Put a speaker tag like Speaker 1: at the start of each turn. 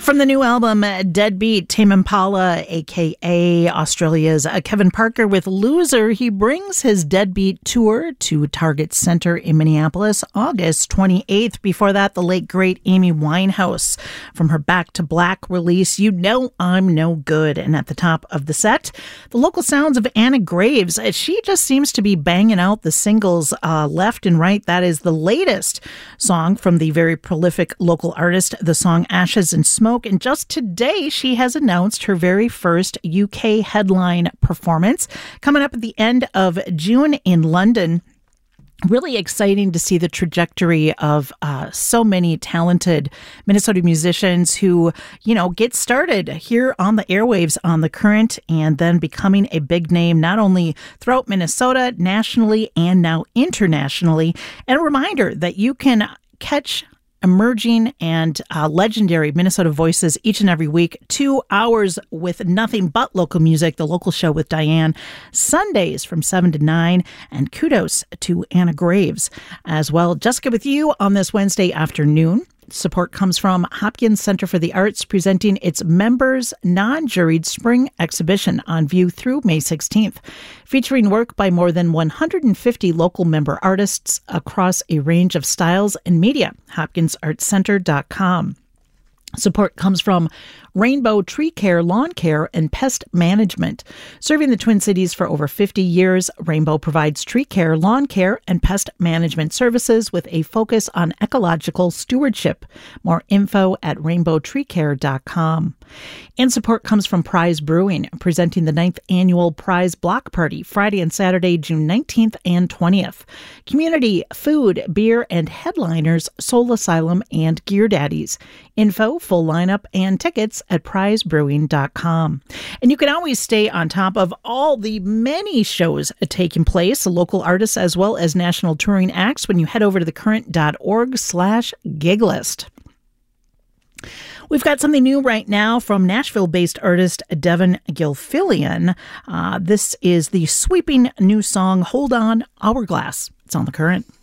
Speaker 1: From the new album Deadbeat, Tame Impala, a.k.a. Australia's Kevin Parker with Loser. He brings his Deadbeat tour to Target Center in Minneapolis August 28th. Before that, the late, great Amy Winehouse from her Back to Black release, You Know I'm No Good. And at the top of the set, the local sounds of Anna Graves. She just seems to be banging out the singles left and right. That is the latest song from the very prolific local artist, the song Ashes and Smoke. And just today, she has announced her very first UK headline performance coming up at the end of June in London. Really exciting to see the trajectory of so many talented Minnesota musicians who, get started here on the airwaves on The Current and then becoming a big name not only throughout Minnesota, nationally, and now internationally. And a reminder that you can catch emerging and legendary Minnesota voices each and every week. 2 hours with nothing but local music, the local show with Diane, Sundays from 7 to 9. And kudos to Anna Graves as well. Jessica with you on this Wednesday afternoon. Support comes from Hopkins Center for the Arts, presenting its members' non-juried spring exhibition on view through May 16th, featuring work by more than 150 local member artists across a range of styles and media. HopkinsArtsCenter.com. Support comes from Rainbow Tree Care, Lawn Care, and Pest Management. Serving the Twin Cities for over 50 years, Rainbow provides tree care, lawn care, and pest management services with a focus on ecological stewardship. More info at rainbowtreecare.com. And support comes from Prize Brewing, presenting the 9th Annual Prize Block Party, Friday and Saturday, June 19th and 20th. Community, food, beer, and headliners, Soul Asylum and Gear Daddies. Info, full lineup, and tickets at prizebrewing.com. And you can always stay on top of all the many shows taking place, local artists as well as national touring acts, when you head over to thecurrent.org/giglist. We've got something new right now from Nashville-based artist Devin Gilfillian. This is the sweeping new song, Hold On, Hourglass. It's on The Current.